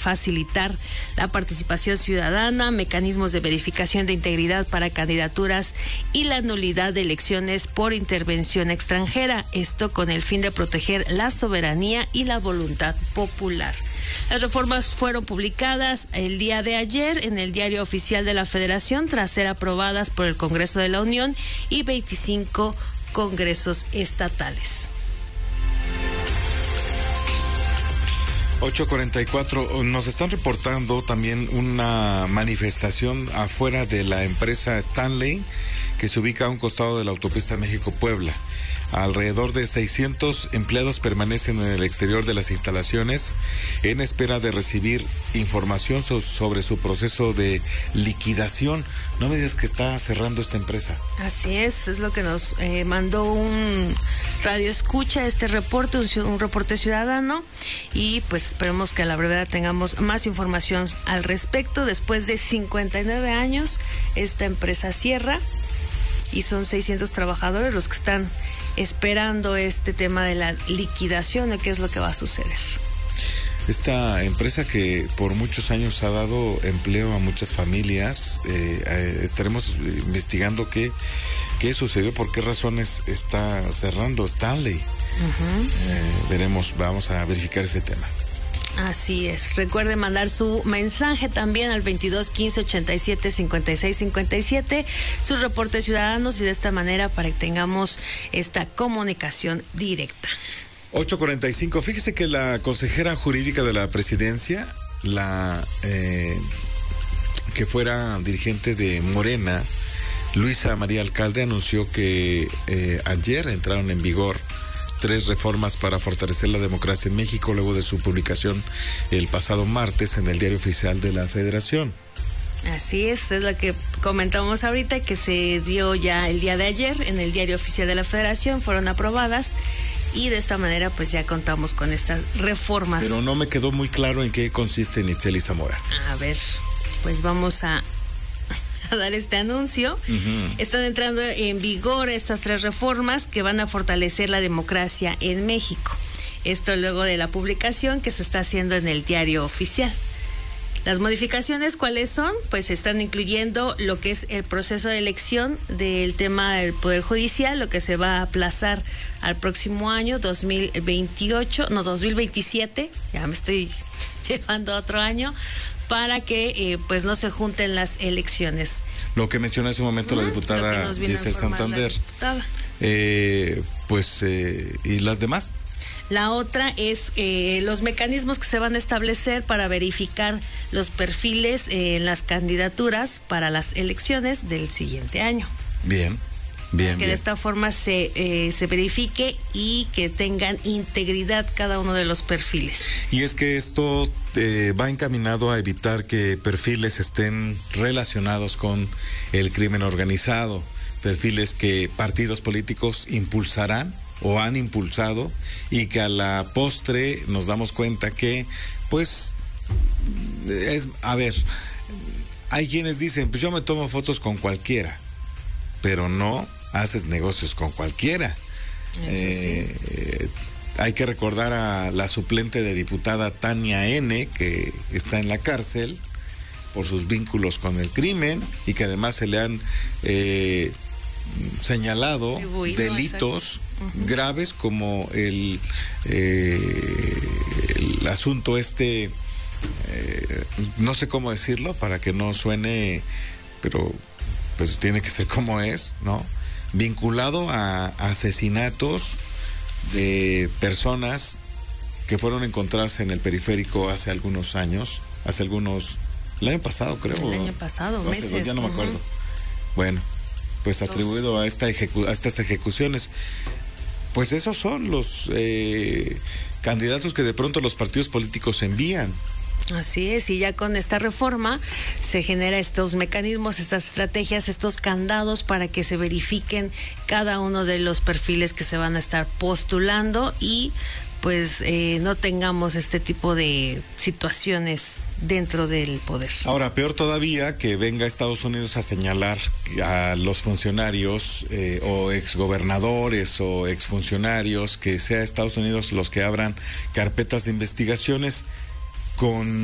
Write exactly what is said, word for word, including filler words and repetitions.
facilitar la participación ciudadana, mecanismos de verificación de integridad para candidaturas y la nulidad de elecciones por intervención extranjera. Esto con el fin de proteger la soberanía y la voluntad popular. Las reformas fueron publicadas el día de ayer en el Diario Oficial de la Federación tras ser aprobadas por el Congreso de la Unión y veinticinco congresos estatales. ocho cuarenta y cuatro, nos están reportando también una manifestación afuera de la empresa Stanley, que se ubica a un costado de la autopista México-Puebla. Alrededor de seiscientos empleados permanecen en el exterior de las instalaciones en espera de recibir información so- sobre su proceso de liquidación. No me digas que está cerrando esta empresa. Así es, es lo que nos eh, mandó un radio escucha, este reporte, un, un reporte ciudadano, y pues esperemos que a la brevedad tengamos más información al respecto. Después de cincuenta y nueve años, esta empresa cierra y son seiscientos trabajadores los que están esperando este tema de la liquidación, de qué es lo que va a suceder. Esta empresa que por muchos años ha dado empleo a muchas familias, eh, eh, estaremos investigando qué, qué sucedió, por qué razones está cerrando Stanley. Uh-huh. Eh, veremos, vamos a verificar ese tema. Así es. Recuerde mandar su mensaje también al veintidós quince ochenta y siete cincuenta y seis cincuenta y siete, sus reportes ciudadanos, y de esta manera para que tengamos esta comunicación directa. ocho cuarenta y cinco, fíjese que la consejera jurídica de la presidencia, la eh, que fuera dirigente de Morena, Luisa María Alcalde, anunció que eh, ayer entraron en vigor tres reformas para fortalecer la democracia en México, luego de su publicación el pasado martes en el Diario Oficial de la Federación. Así es, es lo que comentamos ahorita, que se dio ya el día de ayer en el Diario Oficial de la Federación, fueron aprobadas, y de esta manera pues ya contamos con estas reformas. Pero no me quedó muy claro en qué consiste Nitzeli Zamora. A ver, pues vamos a a dar este anuncio. Uh-huh. Están entrando en vigor estas tres reformas que van a fortalecer la democracia en México. Esto luego de la publicación que se está haciendo en el Diario Oficial. Las modificaciones, ¿cuáles son? Pues están incluyendo lo que es el proceso de elección del tema del Poder Judicial, lo que se va a aplazar al próximo año, dos mil veintiocho, no, dos mil veintisiete, ya me estoy llevando a otro año, para que eh, pues no se junten las elecciones. Lo que mencionó hace un momento uh-huh, la diputada Giselle Santander. Eh, pues, eh, ¿y las demás? La otra es eh, los mecanismos que se van a establecer para verificar los perfiles eh, en las candidaturas para las elecciones del siguiente año. Bien. Bien, que bien. de esta forma se eh, se verifique y que tengan integridad cada uno de los perfiles. Y es que esto eh, va encaminado a evitar que perfiles estén relacionados con el crimen organizado, perfiles que partidos políticos impulsarán o han impulsado, y que a la postre nos damos cuenta que, pues, es, a ver, hay quienes dicen, pues yo me tomo fotos con cualquiera, pero no haces negocios con cualquiera. Eh, sí. Hay que recordar a la suplente de diputada Tania N., que está en la cárcel por sus vínculos con el crimen, y que además se le han eh, señalado Atribuido delitos uh-huh. graves, como el, eh, el asunto este, eh, no sé cómo decirlo para que no suene, pero pues tiene que ser como es, ¿no? Vinculado a asesinatos de personas que fueron encontradas en el periférico hace algunos años, hace algunos, el año pasado creo. El año pasado, no meses. Sé, ya no me acuerdo. Uh-huh. Bueno, pues atribuido Dos. a esta ejecu- a estas ejecuciones. Pues esos son los eh, candidatos que de pronto los partidos políticos envían. Así es, y ya con esta reforma se genera estos mecanismos, estas estrategias, estos candados para que se verifiquen cada uno de los perfiles que se van a estar postulando, y pues eh, no tengamos este tipo de situaciones dentro del poder. Ahora, peor todavía que venga Estados Unidos a señalar a los funcionarios eh, o exgobernadores o exfuncionarios, que sea Estados Unidos los que abran carpetas de investigaciones con